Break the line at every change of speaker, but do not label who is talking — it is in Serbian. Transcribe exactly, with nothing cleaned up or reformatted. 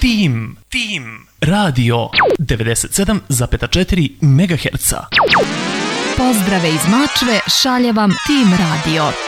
Tim, Tim, radio devedeset sedam zarez četiri megaherca.
Pozdrave iz Mačve šalje vam Tim Radio.